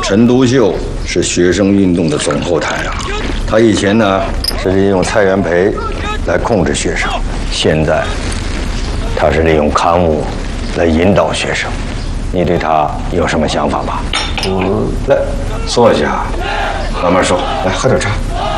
陈独秀是学生运动的总后台啊，他以前呢是利用蔡元培来控制学生，现在他是利用刊物来引导学生。你对他有什么想法吗？来坐下，慢慢说。来，喝点茶。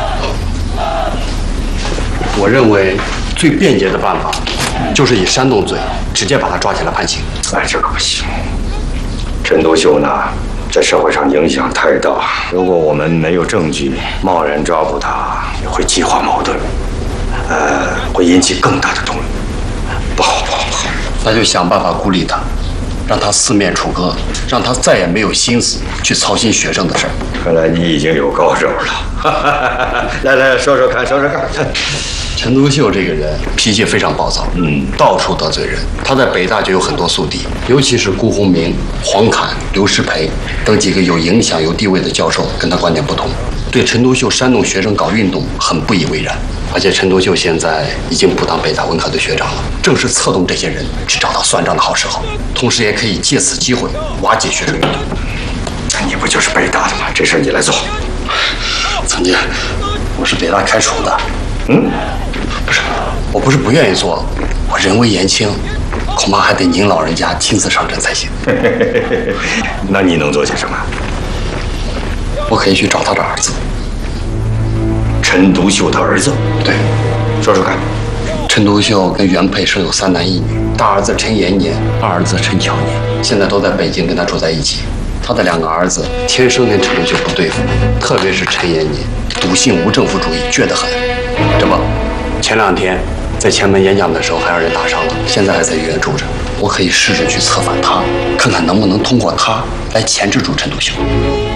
我认为最便捷的办法就是以煽动罪直接把他抓起来判刑。 哎，这可不行。陈独秀呢，在社会上影响太大，如果我们没有证据，贸然抓捕他，会激化矛盾，会引起更大的动乱。不好，不好，不好！ 那就想办法孤立他，让他四面楚歌，让他再也没有心思去操心学生的事儿。 看来你已经有高手了。来，说说看，说说看。 陈独秀这个人脾气非常暴躁，到处得罪人。他在北大就有很多宿敌，尤其是辜鸿铭、黄侃、刘师培等几个有影响、有地位的教授，跟他观点不同，对陈独秀煽动学生搞运动很不以为然。而且陈独秀现在已经不当北大文科的学长了，正是策动这些人去找他算账的好时候，同时也可以借此机会瓦解学生运动。 你不就是北大的吗？这事儿你来做。 曾经，我是北大开除的。不是，我不是不愿意做，我人微言轻，恐怕还得您老人家亲自上阵才行。 那你能做些什么？ 我可以去找他的儿子。 陈独秀的儿子？ 对， 说说看。 陈独秀跟原配生有3男1女，大儿子陈延年，二儿子陈乔年，现在都在北京跟他住在一起。他的2个儿子天生跟陈独秀不对付，特别是陈延年，笃信无政府主义，倔得很。这不，前2天在前门演讲的时候还让人打伤了，现在还在医院住着。我可以试着去策反他，看看能不能通过他来钳制住陈独秀。